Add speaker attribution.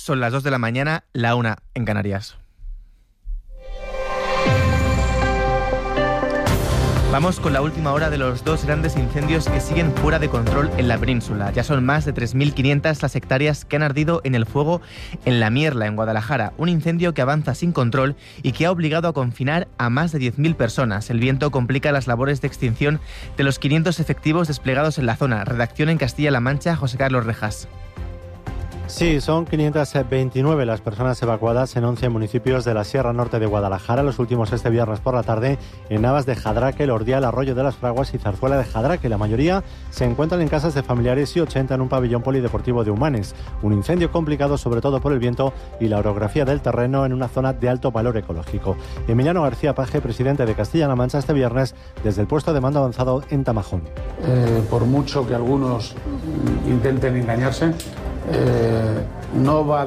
Speaker 1: son las 2 de la mañana, la 1 en Canarias. Vamos con la última hora de los 2 grandes incendios que siguen fuera de control en la península. Ya son más de 3.500 las hectáreas que han ardido en el fuego en La Mierla, en Guadalajara. Un incendio que avanza sin control y que ha obligado a confinar a más de 10.000 personas. El viento complica las labores de extinción de los 500 efectivos desplegados en la zona. Redacción en Castilla-La Mancha, José Carlos Rejas.
Speaker 2: Sí, son 529 las personas evacuadas en 11 municipios de la Sierra Norte de Guadalajara, los últimos este viernes por la tarde en Navas de Jadraque, El Ordial, Arroyo de las Fraguas y Zarzuela de Jadraque. La mayoría se encuentran en casas de familiares y 80 en un pabellón polideportivo de Humanes. Un incendio complicado sobre todo por el viento y la orografía del terreno en una zona de alto valor ecológico. Emiliano García Paje, presidente de Castilla-La Mancha, este viernes desde el puesto de mando avanzado en Tamajón.
Speaker 3: Por mucho que algunos intenten engañarse, no va a